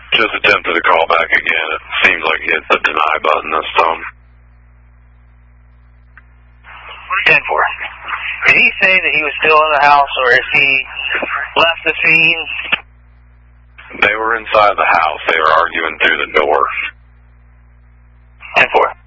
Just attempted to call back again. It seems like he hit the deny button this time. 10-4. Did he say that he was still in the house, or if he left the scene? They were inside the house. They were arguing through the door. 10-4.